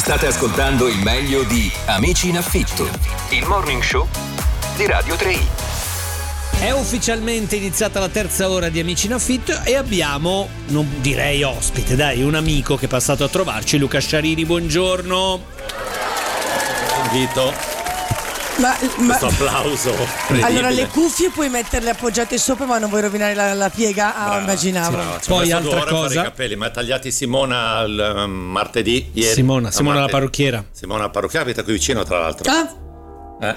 State ascoltando il meglio di Amici in affitto, il morning show di Radio 3i. È ufficialmente iniziata la terza ora di Amici in affitto e abbiamo, non direi ospite, dai, un amico che è passato a trovarci, Luca Sciarrini, buongiorno. Invito. Ma questo applauso. allora le cuffie puoi metterle appoggiate sopra, ma non vuoi rovinare la piega. Brava, immaginavo. Brava. Poi altra cosa, fare i capelli, ma tagliati Simona il martedì ieri. Simona la parrucchiera. Simona la parrucchiera, abita qui vicino tra l'altro. Ah?